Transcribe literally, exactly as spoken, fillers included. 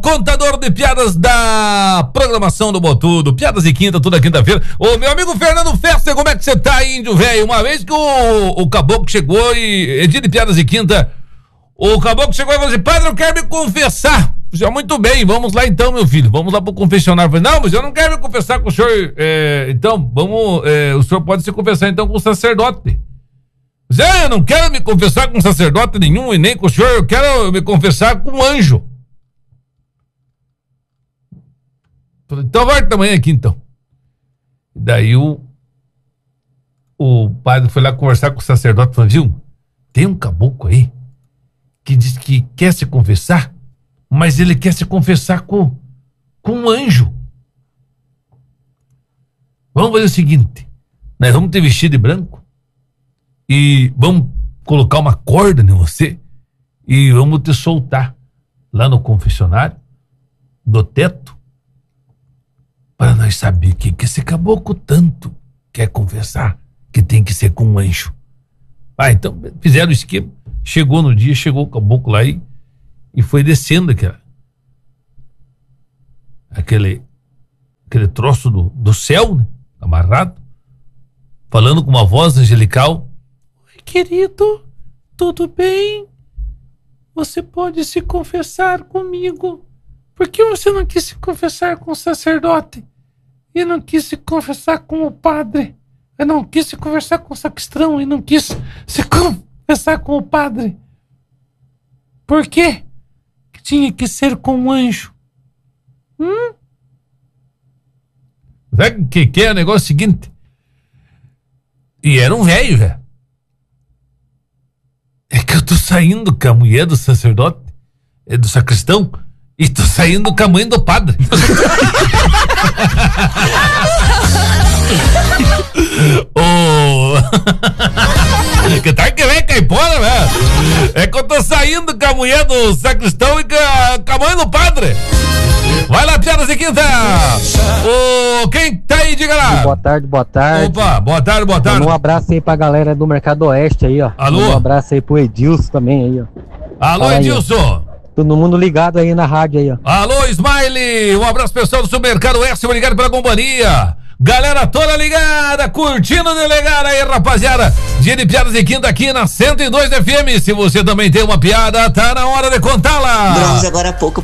contador de piadas da programação do Botudo. Piadas de quinta, toda quinta-feira. Ô, meu amigo Fernando Festa, como é que você tá, índio velho? Uma vez que o, o caboclo chegou e edita de piadas de quinta, o caboclo chegou e falou assim: padre, eu quero me confessar. Já, muito bem, vamos lá então, meu filho. Vamos lá pro confessionário. Eu falei: não, mas eu não quero me confessar com o senhor. É, então, vamos. É, o senhor pode se confessar então com o sacerdote. Zé, eu não quero me confessar com sacerdote nenhum e nem com o senhor, eu quero me confessar com um anjo. Então vai tamanho aqui então. E daí o o padre foi lá conversar com o sacerdote e falou: viu, tem um caboclo aí que diz que quer se confessar, mas ele quer se confessar com, com um anjo. Vamos fazer o seguinte, nós vamos te vestir de branco e vamos colocar uma corda em você e vamos te soltar lá no confessionário do teto para nós saber que, que esse caboclo tanto quer confessar que tem que ser com um anjo. Ah, então fizeram o esquema. Chegou no dia, chegou o caboclo lá e, e foi descendo aquela, aquele, aquele troço do, do céu, né? Amarrado, falando com uma voz angelical: oi, querido, tudo bem? Você pode se confessar comigo. Por que você não quis se confessar com o sacerdote? E não quis se confessar com o padre? E não quis se conversar com o sacristão? E não quis se confessar com o padre? Por quê? Que tinha que ser com um anjo. Hum? Sabe o que, que é o negócio seguinte? E era um velho, velho. É que eu tô saindo com a mulher do sacerdote, é do sacristão, e tô saindo com a mãe do padre. Oh. Que tal que vem caipora, velho? É que eu tô saindo com a mulher do sacristão e com a, com a mãe do padre. Vai lá, piadas de quinta. Ô, quem tá aí, diga lá. Boa tarde, boa tarde. Opa, boa tarde, boa tarde. Um abraço aí pra galera do Mercado Oeste aí, ó. Alô. Um abraço aí pro Edilson também aí, ó. Alô, aí, Edilson. Ó. Todo mundo ligado aí na rádio aí, ó. Alô, Smiley. Um abraço pessoal do Supermercado Oeste, obrigado pela companhia. Galera toda ligada, curtindo de legal aí, rapaziada. Dia de piadas de quinta aqui na cento e dois F M. Se você também tem uma piada, tá na hora de contá-la. Bronze, agora há pouco